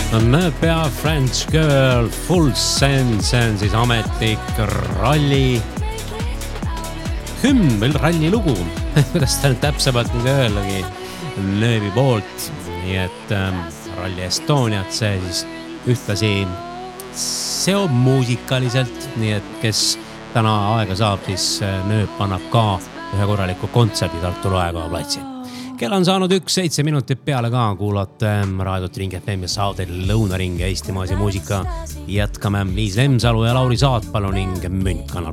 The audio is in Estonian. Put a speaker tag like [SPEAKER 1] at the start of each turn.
[SPEAKER 1] Pea French Girl Full Send, see on siis ametlik ralli hümn või ralli lugu, kuidas ta nüüd täpsemalt nüüd öeldagi Nööbi poolt, nii et Rally Estoniat see siis ühtlasi seob muusikaliselt, nii et kes täna aega saab, siis Nööb annab ka ühe korraliku kontserdi Tartu Raekoja platsil. Kell on saanud 1-7 minutit peale ka, kuulate raadiot Ring FM ja saadet Lõunaring Eestimaas ja muusika. Jätkame Liis Lemsalu ja Lauri Saatpalu ning Müntkanal